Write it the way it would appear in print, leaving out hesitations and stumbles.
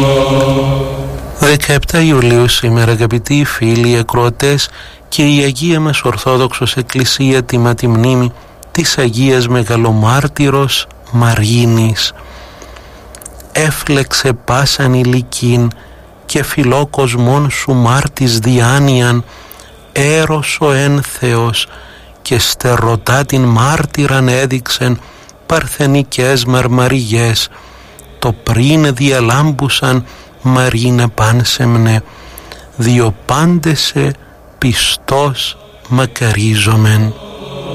17 Ιουλίου σήμερα, αγαπητοί φίλοι ακροατές, και η Αγία μας Ορθόδοξος Εκκλησία τιμά τη μνήμη της Αγίας Μεγαλομάρτυρος Μαρίνης. Έφλεξε πάσαν ηλικήν και φιλόκοσμον σου μάρτης διάνοιαν, έρωσο εν Θεός και στερωτά την μάρτυραν έδειξεν παρθενικές μαρμαριγές, το πριν διαλάμπουσαν Μαρίνε πάνσεμνε, διοπάντεσε πιστός μακαρίζομεν.